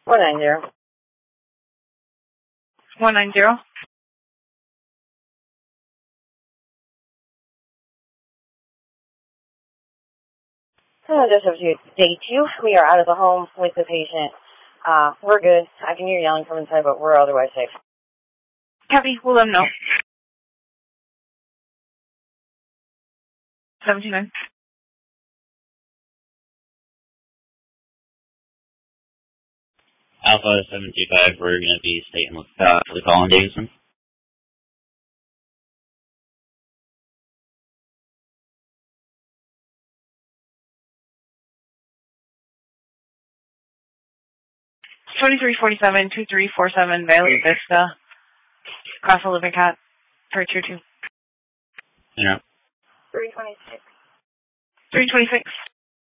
190. 190. Just up to day 2. We are out of the home with the patient. We're good. I can hear yelling from inside, but we're otherwise safe. Copy. We'll let them know. 729. Alpha 725, we're going to be staying with the call on Davidson. It's 2347, 2347, Violet Vista, Castle Living Cat, 322. Yeah. 326. 326.